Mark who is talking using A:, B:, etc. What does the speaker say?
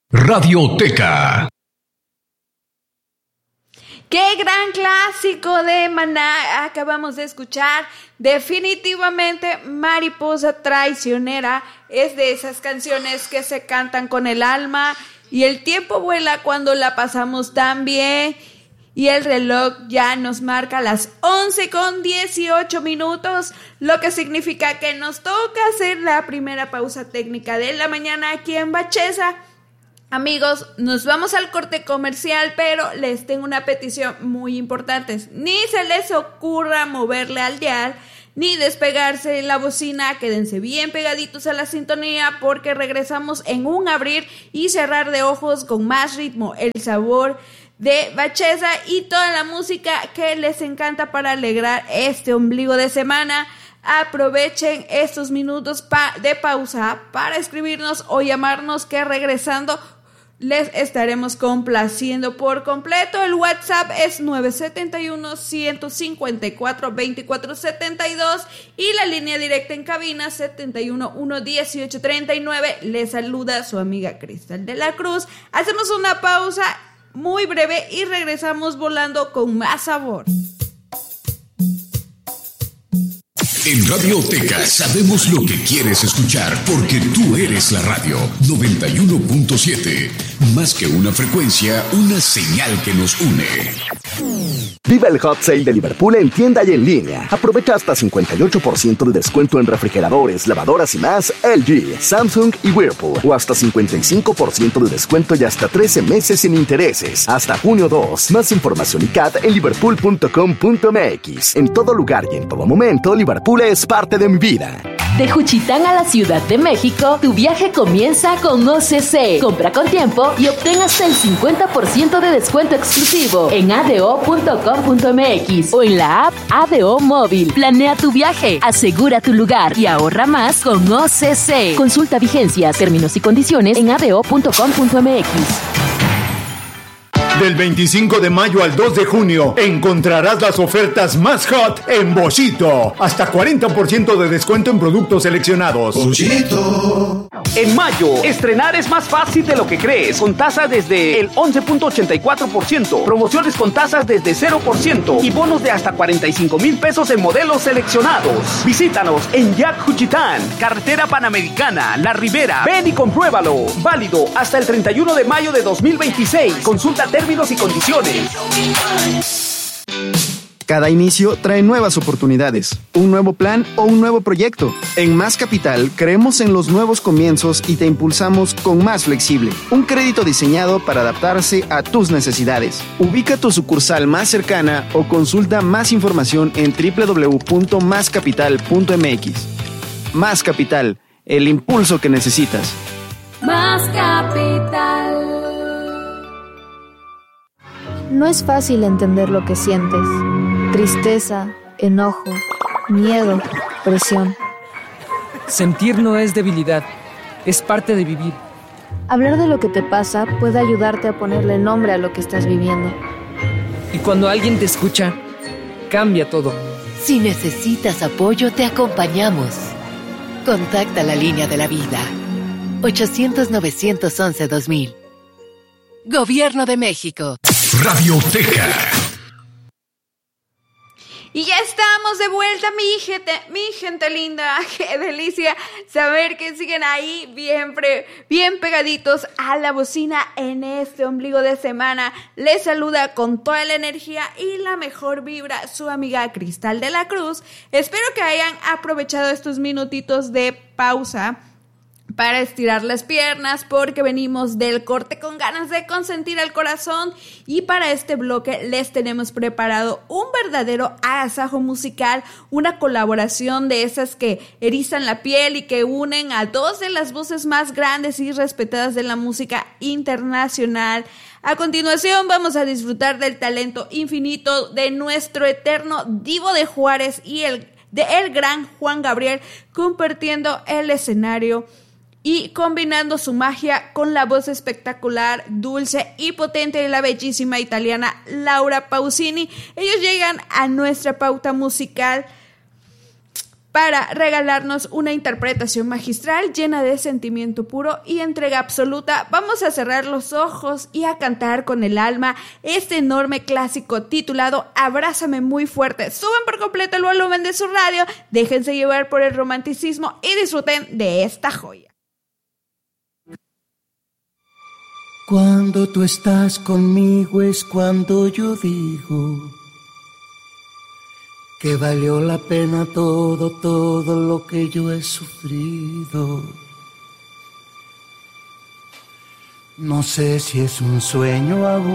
A: Radioteca.
B: ¡Qué gran clásico de Maná acabamos de escuchar! Definitivamente Mariposa Traicionera es de esas canciones que se cantan con el alma y el tiempo vuela cuando la pasamos tan bien. Y el reloj ya nos marca las 11:18, lo que significa que nos toca hacer la primera pausa técnica de la mañana aquí en Bacheza. Amigos, nos vamos al corte comercial, pero les tengo una petición muy importante. Ni se les ocurra moverle al dial, ni despegarse de la bocina. Quédense bien pegaditos a la sintonía porque regresamos en un abrir y cerrar de ojos con más ritmo, el sabor de Bacheza y toda la música que les encanta para alegrar este ombligo de semana. Aprovechen estos minutos de pausa para escribirnos o llamarnos, que regresando les estaremos complaciendo por completo. El WhatsApp es 971-154-2472 y la línea directa en cabina 711-1839. Les saluda su amiga Cristal de la Cruz. Hacemos una pausa muy breve y regresamos volando con más sabor.
A: En Radioteca sabemos lo que quieres escuchar porque tú eres la radio 91.7. Más que una frecuencia, una señal que nos une.
C: Viva el Hot Sale de Liverpool en tienda y en línea. Aprovecha hasta 58% de descuento en refrigeradores, lavadoras y más LG, Samsung y Whirlpool. O hasta 55% de descuento y hasta 13 meses sin intereses. Hasta junio 2. Más información y CAT en liverpool.com.mx. En todo lugar y en todo momento, Liverpool es parte de mi vida.
D: De Juchitán a la Ciudad de México, tu viaje comienza con OCC. Compra con tiempo y obtén hasta el 50% de descuento exclusivo en ado.com.mx o en la app ADO Móvil. Planea tu viaje, asegura tu lugar y ahorra más con OCC. Consulta vigencias, términos y condiciones en ado.com.mx.
E: Del 25 de mayo al 2 de junio encontrarás las ofertas más hot en Boschito. Hasta 40% de descuento en productos seleccionados.
F: Boschito. En mayo, estrenar es más fácil de lo que crees. Con tasas desde el 11.84%. Promociones con tasas desde 0%. Y bonos de hasta 45,000 pesos en modelos seleccionados. Visítanos en Jack Juchitán, Carretera Panamericana, La Ribera. Ven y compruébalo. Válido hasta el 31 de mayo de 2026. Consulta términos y condiciones.
G: Cada inicio trae nuevas oportunidades, un nuevo plan o un nuevo proyecto. En Más Capital creemos en los nuevos comienzos y te impulsamos con Más Flexible, un crédito diseñado para adaptarse a tus necesidades. Ubica tu sucursal más cercana o consulta más información en www.mascapital.mx. Más Capital, el impulso que necesitas.
B: Más Capital.
H: No es fácil entender lo que sientes. Tristeza, enojo, miedo, presión.
I: Sentir no es debilidad, es parte de vivir.
H: Hablar de lo que te pasa puede ayudarte a ponerle nombre a lo que estás viviendo.
I: Y cuando alguien te escucha, cambia todo.
J: Si necesitas apoyo, te acompañamos. Contacta la línea de la vida. 800-911-2000. Gobierno de México.
A: Radioteca.
B: Y ya estamos de vuelta, mi gente linda. Qué delicia saber que siguen ahí bien pegaditos a la bocina en este ombligo de semana. Les saluda con toda la energía y la mejor vibra su amiga Cristal de la Cruz. Espero que hayan aprovechado estos minutitos de pausa para estirar las piernas, porque venimos del corte con ganas de consentir al corazón, y para este bloque les tenemos preparado un verdadero agasajo musical, una colaboración de esas que erizan la piel y que unen a dos de las voces más grandes y respetadas de la música internacional. A continuación vamos a disfrutar del talento infinito de nuestro eterno Divo de Juárez y el gran Juan Gabriel, compartiendo el escenario y combinando su magia con la voz espectacular, dulce y potente de la bellísima italiana Laura Pausini. Ellos llegan a nuestra pauta musical para regalarnos una interpretación magistral llena de sentimiento puro y entrega absoluta. Vamos a cerrar los ojos y a cantar con el alma este enorme clásico titulado Abrázame muy fuerte. Suban por completo el volumen de su radio, déjense llevar por el romanticismo y disfruten de esta joya.
K: Cuando tú estás conmigo es cuando yo digo que valió la pena todo lo que yo he sufrido. No sé si es un sueño aún